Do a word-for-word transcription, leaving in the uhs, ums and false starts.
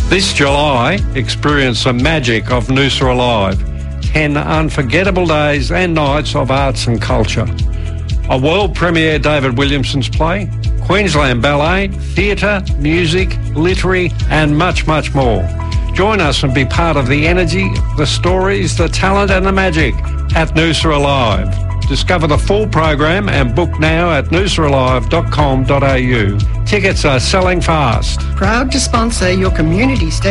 This July, experience the magic of Noosa Alive. ten unforgettable days and nights of arts and culture. A world premiere David Williamson's play, Queensland Ballet, theatre, music, literary and much, much more. Join us and be part of the energy, the stories, the talent and the magic at Noosa Alive. Discover the full program and book now at noosa alive dot com dot a u. Tickets are selling fast. Proud to sponsor your community station.